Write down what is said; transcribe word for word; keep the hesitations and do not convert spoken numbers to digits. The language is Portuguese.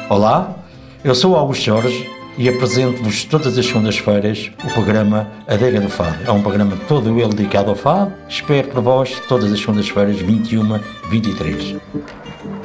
Olá, eu sou o Augusto Jorge e apresento-vos todas as segundas-feiras o programa Adega do Fado. É um programa todo ele dedicado ao fado. Espero por vós todas as segundas-feiras, vinte e uma, vinte e três.